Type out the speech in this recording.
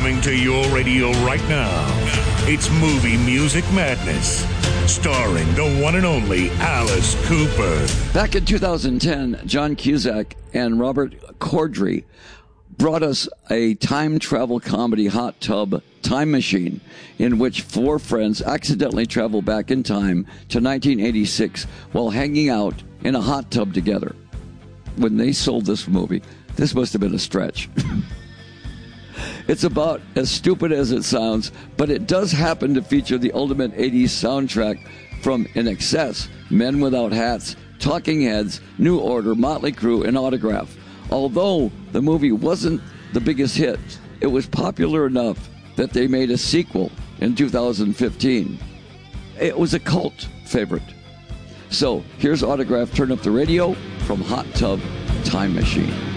Coming to your radio right now, it's Movie Music Madness, starring the one and only Alice Cooper. Back in 2010, John Cusack and Robert Corddry brought us a time travel comedy hot tub time machine in which four friends accidentally travel back in time to 1986 while hanging out in a hot tub together. When they sold this movie, this must have been a stretch. It's about as stupid as it sounds, but it does happen to feature the ultimate 80s soundtrack from INXS, Men Without Hats, Talking Heads, New Order, Motley Crue, and Autograph. Although the movie wasn't the biggest hit, it was popular enough that they made a sequel in 2015. It was a cult favorite. So here's Autograph, Turn Up the Radio from Hot Tub Time Machine.